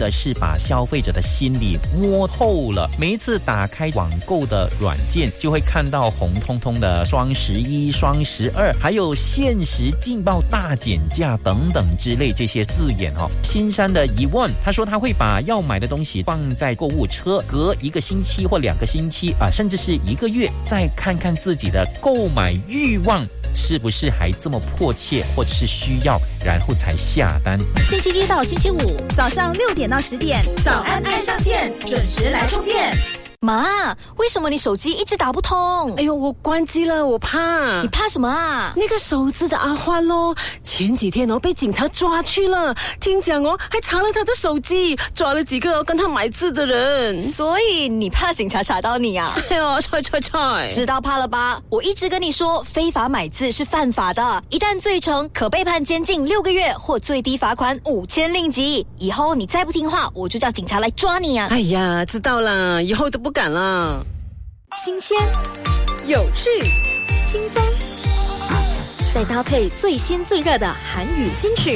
的是把消费者的心理摸透了。每一次打开网购的软件，就会看到红彤彤的双11、双12，还有限时劲爆大减价等等之类这些字眼哦。新山的疑问，他说他会把要买的东西放在购物车，隔1个星期或2个星期甚至是1个月，再看看自己的购买欲望是不是还这么迫切，或者是需要，然后才下单。 星期一到星期五早上6点到10点，早安爱上线，准时来充电。 妈，为什么你手机一直打不通？ 哎呦，我关机了，我怕。 你怕什么啊？ 那个手指的阿欢咯，前几天被警察抓去了，听讲还查了他的手机，抓了几个跟他买字的人。 所以你怕警察查到你啊？ 哎呦，踹！ 知道怕了吧？我一直跟你说，非法买字是犯法的，一旦罪成，可被判监禁6个月或最低罚款5000令吉。以后你再不听话，我就叫警察来抓你啊！ 哎呀，知道了，以后都不敢了。 新鲜、有趣、轻松，再搭配最新最热的韩语金曲，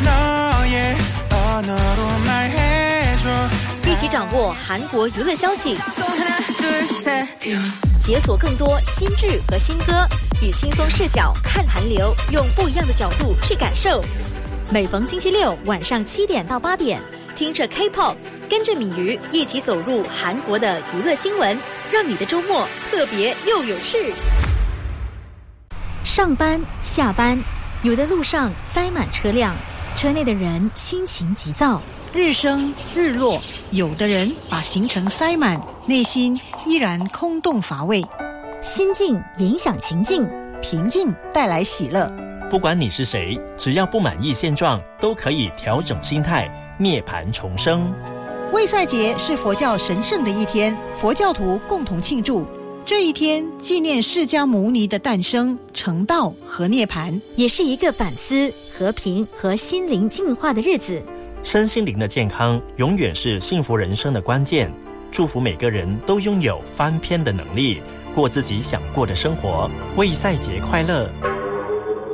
一起掌握韩国娱乐消息，解锁更多新剧和新歌，以轻松视角看韩流，用不一样的角度去感受。每逢星期六晚上7点到8点，听着 K-pop， 跟着米鱼一起走入韩国的娱乐新闻，让你的周末特别又有趣。上班、下班，有的路上塞满车辆，车内的人心情急躁。 日升日落，有的人把行程塞满，内心依然空洞乏味。 心境影响情境， 平静带来喜乐。 不管你是谁，只要不满意现状，都可以调整心态，涅槃重生。 卫赛节是佛教神圣的一天，佛教徒共同庆祝。这一天纪念释迦牟尼的诞生、成道和涅槃， 也是一个反思、和平和心灵净化的日子。 身心灵的健康永远是幸福人生的关键。祝福每个人都拥有翻篇的能力，过自己想过的生活。卫赛节快乐！